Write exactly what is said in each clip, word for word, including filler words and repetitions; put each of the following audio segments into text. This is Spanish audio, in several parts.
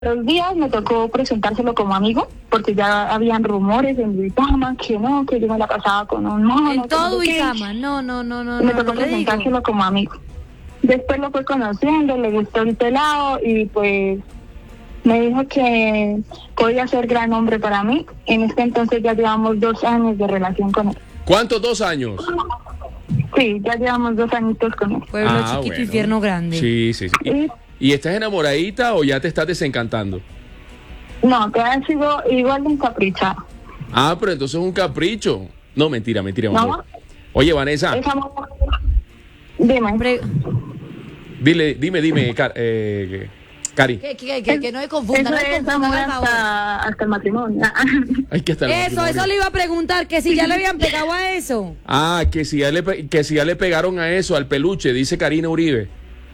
Los días me tocó presentárselo como amigo, porque ya habían rumores en Duitama que no, que yo me la pasaba con un mono. En que todo no sé qué. Duitama, no, no, no, no, Me no, tocó no le digo. presentárselo como amigo. Después lo fue conociendo, le gustó el pelado y pues me dijo que podía ser gran hombre para mí. En este entonces ya llevamos dos años de relación con él. ¿Cuántos dos años? Sí, ya llevamos dos añitos con él. Pueblo Ah, chiquito, bueno. infierno grande. Sí, sí, sí. Y ¿Y, y estás enamoradita o ya te estás desencantando? no, te ha sido igual de encaprichado. Ah, pero entonces es un capricho. No, mentira, mentira, mi No. amor. Oye, Vanessa, Es amor. Dime. Pre- dile, dime, dime, Car- eh, Cari. que, que, que, que no me confunda, Eso no me es confunda, amor por favor. hasta, hasta el matrimonio. Hay que estar en Eso, matrimonio. eso le iba a preguntar, que si ya le habían pegado a eso. Ah, que si, ya le, pe- que si ya le pegaron a eso, al peluche, dice Karina Uribe.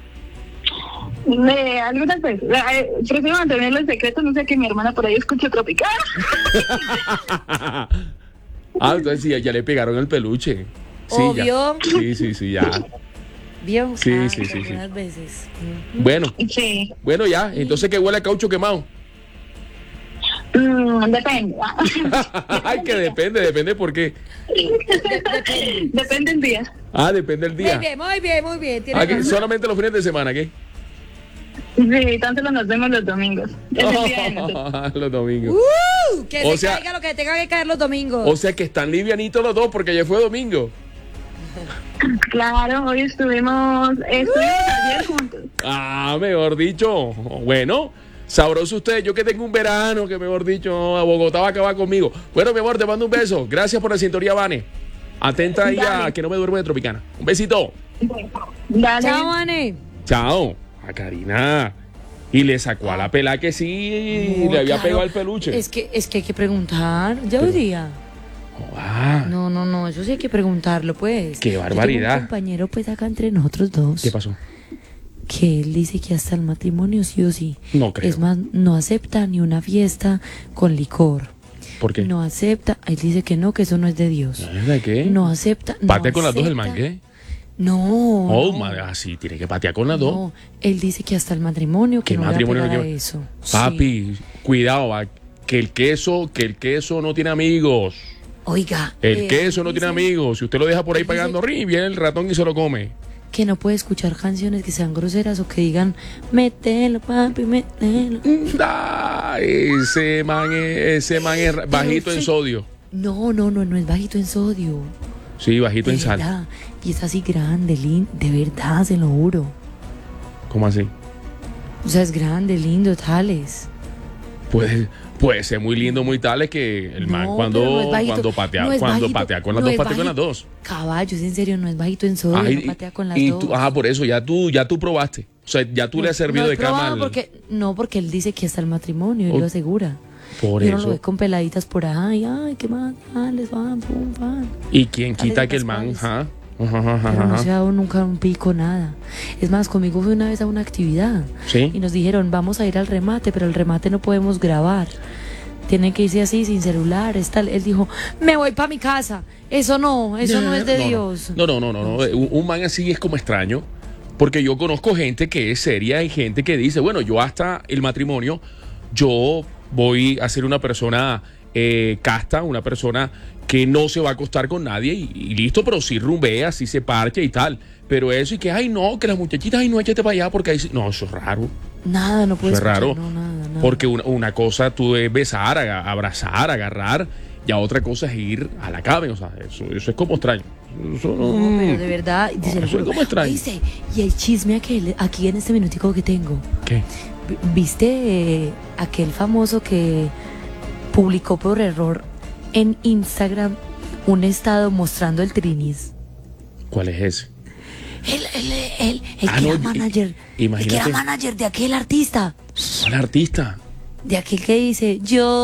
De algunas veces. Eh, prefiero mantenerlo en secreto, no sé que mi hermana por ahí escuche tropical. Ah, entonces sí, ya le pegaron al peluche. Sí, ya. Obvio. Sí, sí, sí, ya. ¿Vio? Sí, Ah, sí, sí, sí. algunas veces. Bueno, Sí. bueno, ya. Entonces, ¿qué huele a caucho quemado? Mm, depende. Ay, que depende, depende por qué. Depende el día. Ah, depende del Muy día. bien, muy bien, muy bien. tiene Ah, que razón. solamente los fines de semana, ¿qué? Sí, tanto nos vemos los domingos. Es el día de nosotros. Los domingos. Uh, que O se sea- caiga lo que tenga que caer los domingos. O sea que están livianitos los dos porque ya fue domingo. Claro, hoy estuvimos, estuvimos ayer juntos. Ah, mejor dicho. Bueno, sabroso usted. Yo que tengo un verano que, mejor dicho, a Bogotá va a acabar conmigo. Bueno, mi amor, te mando un beso. Gracias por la sintonía, Vane. Atenta ahí a Dale. que no me duerme de Tropicana. Un besito. Dale. Chao, Ane. Chao. A Karina. Y le sacó a la pela que sí No, le había claro. pegado el peluche. Es que, es que hay que preguntar. Ya diría. Ah, No, no, no, eso sí hay que preguntarlo, pues. Qué Yo tengo barbaridad. un compañero, pues, acá entre nosotros dos. ¿qué pasó? Que él dice que hasta el matrimonio sí o sí. No creo. Es más, no acepta ni una fiesta con licor. ¿Por qué? No acepta. Él dice que no, que eso no es de Dios. ¿De qué? No acepta. no Patea con las dos el man, acepta. ¿qué? No. Oh, no, madre, así, tiene que patear con las dos. no. Él dice que hasta el matrimonio, que ¿Qué no matrimonio le va a no pegar a lleva? eso. Sí. Papi, cuidado, va, que el queso, que el queso no tiene amigos. Oiga. El eh, queso no dice tiene amigos. Si usted lo deja por ahí dice- pagando ri, viene el ratón y se lo come. Que no puede escuchar canciones que sean groseras o que digan, mételo, papi, mételo. Da, ese man es, ese man es bajito en sí. sodio. No, no, no, no es bajito en sodio. Sí, bajito De en sal. verdad. Y es así grande, lindo, de verdad, se lo juro. ¿Cómo así? O sea, es grande, lindo, tales. Puede, puede ser muy lindo, muy tal, es que el man No, cuando, pero no es bajito, cuando patea, no es cuando bajito, patea con las no dos, es patea con las bajito. dos. Caballos, en serio, no es bajito en sodio, Ay, no patea con las y dos. tú, ah, por eso, ya tú, ya tú probaste. O sea, ya tú le has servido no he de cama probado al- porque No, porque él dice que hasta el matrimonio, él Oh, lo asegura. Por y uno lo eso. ve con peladitas por ahí, ay, qué más, ah, les van, pum, van. ¿Y quién quita Tales que el man, pascuales. ajá, ajá, ajá, Pero no ajá. se ha dado nunca un pico, nada. Es más, conmigo fue una vez a una actividad. Sí. Y nos dijeron, vamos a ir al remate, pero el remate no podemos grabar. Tienen que irse así, sin celular. es tal. Él dijo, me voy para mi casa. Eso no, eso no es de no, no. Dios. No, no, no, no, no. Un, un man así es como extraño. Porque yo conozco gente que es seria y gente que dice, bueno, yo hasta el matrimonio, yo voy a ser una persona eh, casta, una persona que no se va a acostar con nadie y, y listo, pero sí rumbea, sí se parche y tal. Pero eso y que, ay, no, que las muchachitas, ay, no, échate para allá porque ahí sí- no, eso es raro. Nada, no Eso puedes es raro. No, nada, nada. Porque una, una cosa tú es besar, aga- abrazar, agarrar, y a otra cosa es ir a la cama. O sea, eso, eso es como extraño. Eso no- No, pero de verdad, No, se lo eso es juro. como extraño. Dice, y el chisme aquel, aquí en este minutico que tengo. ¿Qué? Vi- ¿Viste eh, aquel famoso que publicó por error en Instagram un estado mostrando el trinis? ¿Cuál es ese? Él, él, él, el Ah, que no, era i- manager, el que imagínate. era manager de aquel artista, ¿Cuál artista? de aquel que dice,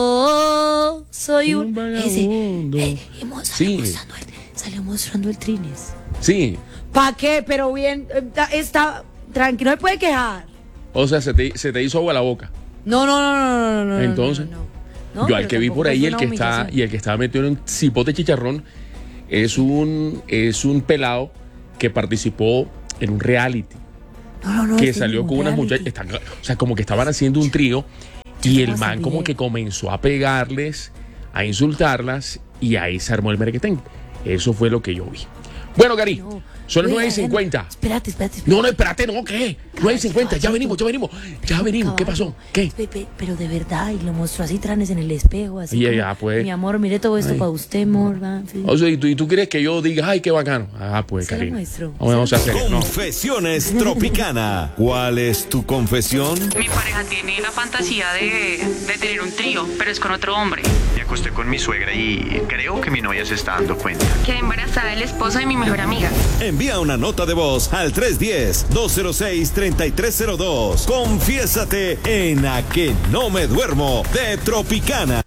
yo soy un... Un ese, vagabundo. eh, y mo- salió, Sí. mostrando el, salió mostrando el trinis. Sí. ¿Pa' qué? Pero bien, eh, está, está tranquilo, no me puede quejar. O sea, se te, se te hizo agua a la boca. No, no, no, no, no, no, no. Entonces, no, no. No, yo al pero que vi tampoco por ahí, fue el una que está, humillación. y el que estaba metido en un cipote chicharrón, es un, es un pelado que participó en un reality. No, no, no, que este salió ningún con unas reality. muchachas, están- o sea, como que estaban haciendo un trío Y el man como que comenzó a pegarles, a insultarlas, y ahí se armó el merequetén. Eso fue lo que yo vi. Bueno, Gary, no, son las nueve y cincuenta. Espérate, espérate, espérate. No, no, espérate, no, ¿qué? nueve y cincuenta, ya venimos, ya venimos. Ya venimos, ¿qué pasó? ¿Qué? Pepe, pero de verdad, y lo mostró así, Tranes, en el espejo, así. Y como, ya, pues. Mi amor, mire todo esto Ay. para usted, amor. Sí. O sea, ¿y tú, ¿y tú quieres que yo diga, ay, qué bacano? Ah, pues, Se lo Karina. muestro. Vamos, vamos a hacer. No. Confesiones Tropicana. ¿Cuál es tu confesión? Mi pareja tiene la fantasía de, de tener un trío, pero es con otro hombre. Me acosté con mi suegra y creo que mi novia se está dando cuenta. Quedé embarazada del esposo de mi mejor amiga. Envía una nota de voz al tres uno cero, dos cero seis, tres tres cero dos. Confiésate en A Que No Me Duermo de Tropicana.